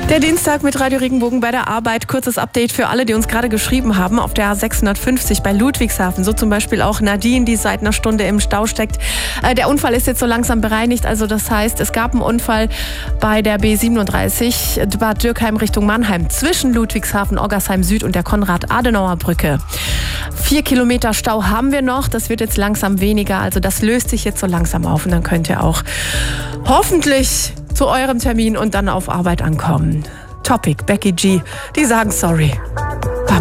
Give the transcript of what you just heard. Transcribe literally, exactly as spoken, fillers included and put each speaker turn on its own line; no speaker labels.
Der Dienstag mit Radio Regenbogen bei der Arbeit. Kurzes Update für alle, die uns gerade geschrieben haben. Auf der A sechshundertfünfzig bei Ludwigshafen. So zum Beispiel auch Nadine, die seit einer Stunde im Stau steckt. Äh, der Unfall ist jetzt so langsam bereinigt. Also das heißt, es gab einen Unfall bei der B siebenunddreißig Bad Dürkheim Richtung Mannheim. Zwischen Ludwigshafen, Oggersheim Süd und der Konrad-Adenauer-Brücke. Vier Kilometer Stau haben wir noch. Das wird jetzt langsam weniger. Also das löst sich jetzt so langsam auf. Und dann könnt ihr auch hoffentlich zu eurem Termin und dann auf Arbeit ankommen. Topic, Becky G, die sagen sorry.